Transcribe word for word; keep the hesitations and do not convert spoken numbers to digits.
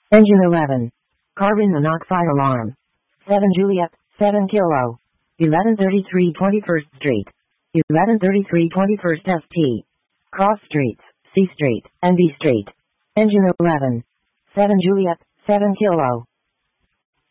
Engine eleven. Carbon monoxide alarm. seven Juliet, seven Kilo. eleven thirty-three twenty-first Street. eleven thirty-three twenty-first S T. Cross Streets, C Street, and B Street. Engine eleven. seven Juliet, seven Kilo.